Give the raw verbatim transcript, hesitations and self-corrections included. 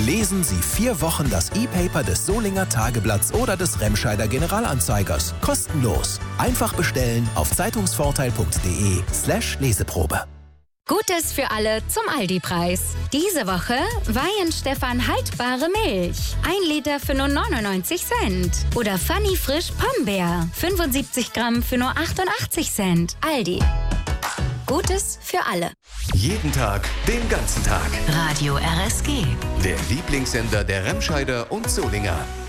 Lesen Sie vier Wochen das E-Paper des Solinger Tageblatts oder des Remscheider Generalanzeigers. Kostenlos. Einfach bestellen auf zeitungsvorteil.de slash Leseprobe. Gutes für alle zum Aldi-Preis. Diese Woche Weihenstephan haltbare Milch. ein Liter für nur neunundneunzig Cent. Oder Funny Frisch Pombeer. fünfundsiebzig Gramm für nur achtundachtzig Cent. Aldi. Gutes für alle. Jeden Tag, den ganzen Tag. Radio R S G. Der Lieblingssender der Remscheider und Solinger.